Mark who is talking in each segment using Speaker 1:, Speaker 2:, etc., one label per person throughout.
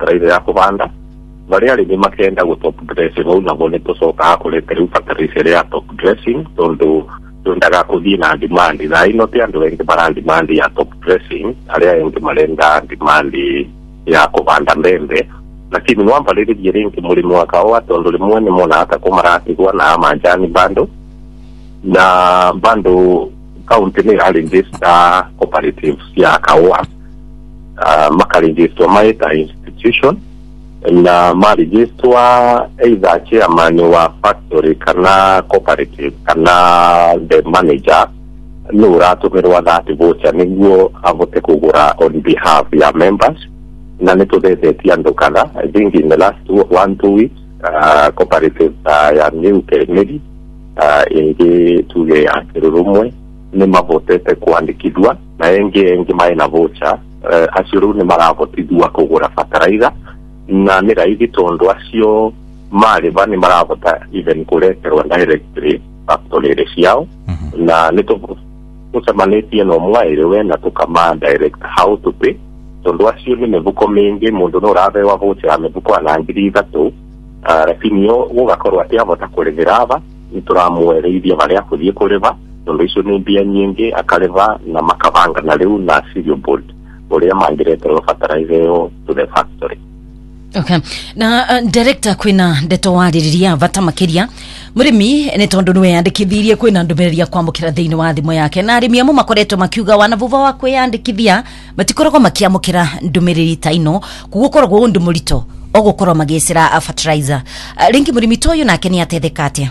Speaker 1: fertilizer ya kubanda bari ari makenda go top dressing na bone to soka kuleta fertilizer ya top dressing tondo tundaga kudina demand na ino te ando wengi bara demand ya top dressing area yengi malenga demand ya kubanda mbembe lakini mwamba lili jiringi mulimu wa kaoa tondo limuani mona hata kumarati kuwa na manjani bando na bando county ni alindista cooperatives ya kaoa makalindistwa maeta institution na malijistwa either chairman wa factory kana cooperative kana the manager nura tumirwa that voucher niguo avote kugura on behalf ya members na neto de tiandokana I think in the last 1-2 weeks cooperative ya New Kennedy ingi tuge ya kirurumwe ni mavotete kuandikidwa na engi maina voucher asiru ni maravotidwa kugura fertilizer na ni raithi tondo acio mari bani maravota even kurekerwa directly factory ciao na nito kusamaneti no mwaire we na tukama direct how to pay tondo acio ni mebuko mingi mundu no rave wa vote amebuko anangiri thatu lakini yo ugakorwa ati avota kuregerava nituramwereithia bari akuthie kureva tondo icio ni mbia nyingi akareva na makabanga na riu na cereal board uria mangirete fertilizer yo to the factory.
Speaker 2: Okay. Na director kwina ndeto waririria vata makiria murimi ni tondu niwe yandikithirie kwina ndumireria kwamukira thiini wa thimo yake na arimi amu makoretwo makiuga wanavuva wa kwiyandikithia matikoragwo makiamukira ndumiriri ta ino kugukoragwo undu murito ogukorwo magicira fertilizer ringi murimi toyo nake ni atethekatia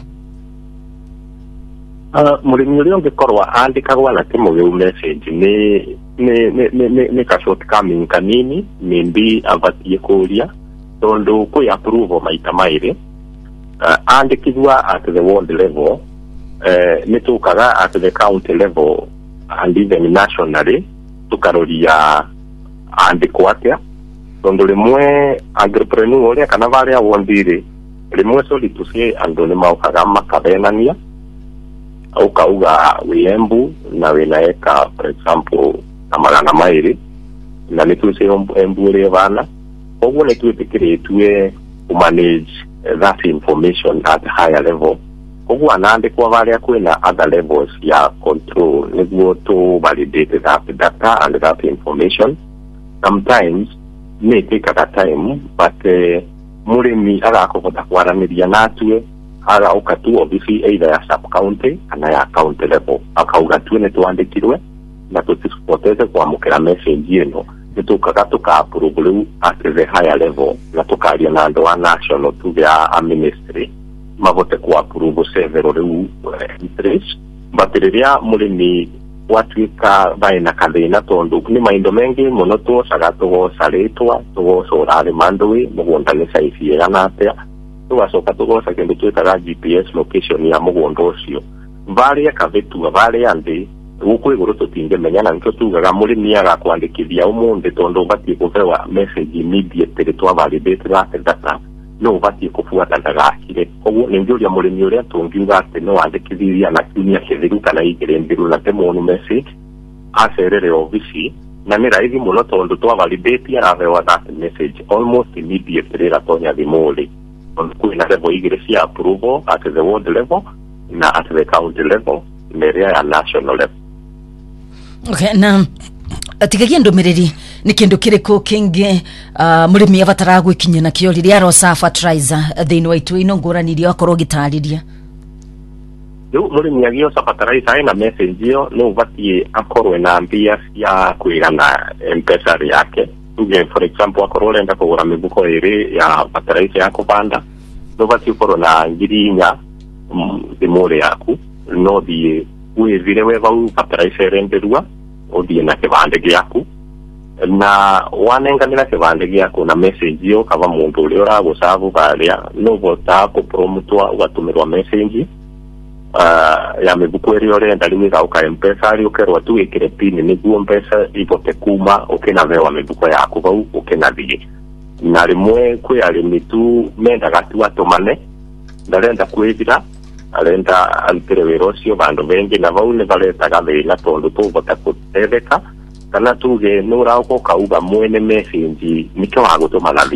Speaker 1: murimi uri ongekorwa andikagwa na timu geu message ni ka shortcoming kanini nimbi avatie kuria tondo ku approve maita maire andikithwa at the world level nitukaga at the county level and even nationally tukaroria andikwatia tondo rimwe agripreneur ore kana vale awondire rimwe soli tusie ando ni maukaga makabenania au kauga wiembu na winaeka for example amagana mairi na nituse embure bana ogwo nitwetekiretwe to manage that information at higher level ogwo anande kwa vale kwina other levels ya control niguo to validate that data and that information sometimes may take a time but murimi agakobota kwaraniria natwe aga ukatu obviously either ya sub county kana ya county level akauga tuene tuandikirwe na tutipoteze kuamukira message yeno nitukaga tuka-approve at the higher level na tukaria na ndo wa national to the ministry mavote ku-approve several entries but riria murimi watuika baina kathina tondu ni maindo mengi muno tuocaga tugocaritwa tugocorari mandui mugunda ni saizi yanatea tugacoka tugoca kindu twitaga GPS location ya mugunda ucio varia kavetua varia ndi guku iguru tutingimenya na niko tugaga murimi agakwandikithia umundi tondu batie kuvewa message immediately twa validate that data no batie kufuata ndagakire ogwo ni njuria murimi uria tungiuga ati no andikithia na kinya kithiru kana igire mbiru na temonu message acerere office na ni raithi muno tondu twa validate aravewa that message almost immediately ratonya thimuli kwina level igire cia approval at the world level na at the county level area ya national level.
Speaker 2: Okay, na atigagia ndumiriri ni kindu kiriko kingi murimi avatara gwikinya na kio riria rosa fertilizer thiini wa itu ino nguranirio akorwo gitariria
Speaker 1: yo murimi agio fertilizer ina message yo no vatie akorwe na mbia cia kuigana M-Pesa yake tuge for example akorwo renda kugura mibuko iri ya fertilizer ya kubanda no vatie korwo na ngirinya thimuri yaku no thie wivire wevau fertilizer renderua odie na kibande giaku na wanenganira kibande giaku na message yo kava mundu uri uragucavu varia no vota kupromotwa ugatumirwa message ya mibuko iri urenda riu igauka M-Pesa ari ukerwa tu ikire pin niguo mpesa ivote kuma ukinavewa mibuko yaku vau ukinathie na rimwe kwi arimi tu mendaga tu atumane ndarenda kwithira arenda alipire wira ucio bandu bengi na vau ni valetaga thina tondu tuvota kutetheka kana tuge nura uko kauga mwene message nikyo wagutumana